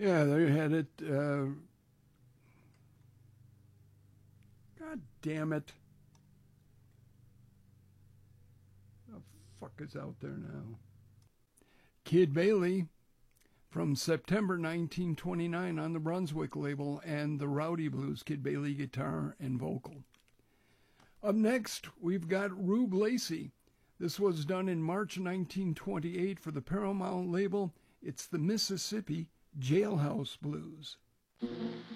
Yeah, they had it. God damn it. The fuck is out there now? Kid Bailey from September 1929 on the Brunswick label, and the Rowdy Blues, Kid Bailey guitar and vocal. Up next, we've got Rube Lacey. This was done in March 1928 for the Paramount label. It's the Mississippi Jailhouse Blues.